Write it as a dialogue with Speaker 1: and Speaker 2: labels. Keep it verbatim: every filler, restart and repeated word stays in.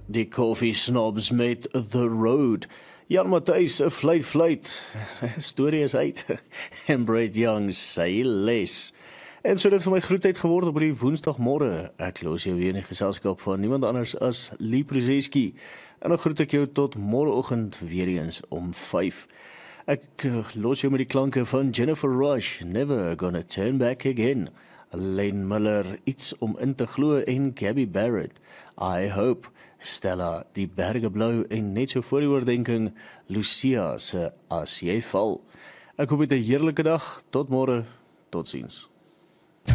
Speaker 1: die Coffee Snobs met The Road. Jan Matthys, fluit fluit, storie is uit, en Brett Young, sy les. En so dit vir my groetheid geword op die woensdagmorgen. Ek los jou weer in die geselskap van niemand anders as Lee Przeski. En dan groet ek jou tot morgenoggend weer eens om vyf. Ek los jou met die klanke van Jennifer Rush, Never Gonna Turn Back Again. Len Miller, Iets om in te glo en Gabby Barrett, I Hope. Stella, Die Berge Blou en net so voor die oordenking, Lucia se As Jy Val. Ek hoop het 'n heerlike dag, tot môre, totsiens.